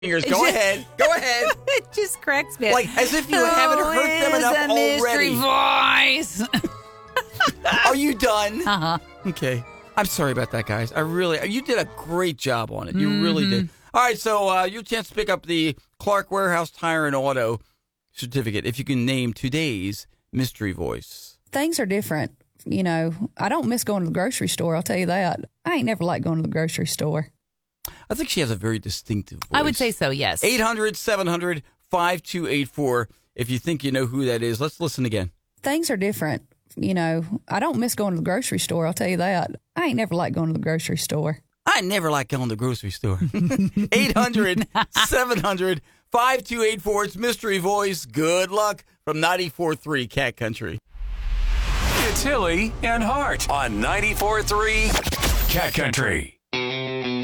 fingers. Go ahead. Go ahead. It just cracks me up. Like, as if you haven't heard them enough a mystery already. voice. Are you done? Uh-huh. Okay. I'm sorry about that, guys. You did a great job on it. You really did. All right, so your chance to pick up the Clark Warehouse Tire and Auto certificate if you can name today's mystery voice. Things are different. You know, I don't miss going to the grocery store, I'll tell you that. I ain't never liked going to the grocery store. I think she has a very distinctive voice. I would say so, yes. 800-700-5284. If you think you know who that is, let's listen again. Things are different. You know, I don't miss going to the grocery store, I'll tell you that. I ain't never liked going to the grocery store. I never like going to the grocery store. 800-700-5284. It's Mystery Voice. Good luck from 94.3 Cat Country. It's Hilly and Hart on 94.3 Cat Country.